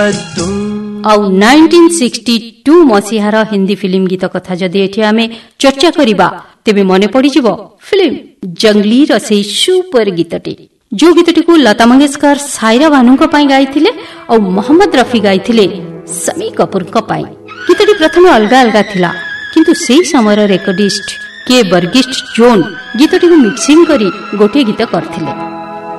ଆଉ 1962 ମସିହାର ହିନ୍ଦୀ ଫିଲ୍ମ ଗୀତ କଥା ଯଦି ଏଠି ଆମେ ଚର୍ଚ୍ଚା କରିବା ତେବେ ମନେ ପଡ଼ିଯିବ ଫିଲ୍ମ ଜଙ୍ଗଲିର ସେହି ସୁପର ଗୀତଟି, ଯେଉଁ ଗୀତଟିକୁ ଲତା ମଙ୍ଗେଶକର ସାଇରା ବାନୁଙ୍କ ପାଇଁ ଗାଇଥିଲେ ଆଉ ମହମ୍ମଦ ରଫି ଗାଇଥିଲେ ସମୀ କପୁରଙ୍କ ପାଇଁ। ଗୀତଟି ପ୍ରଥମେ ଅଲଗା ଅଲଗା ଥିଲା, କିନ୍ତୁ ସେହି ସମୟର ରେକର୍ଡିଷ୍ଟ କେ ବର୍ଗିଷ୍ଟ ଜୋନ୍ ଗୀତଟିକୁ ମିକ୍ସିଂ କରି ଗୋଟିଏ ଗୀତ କରିଥିଲେ।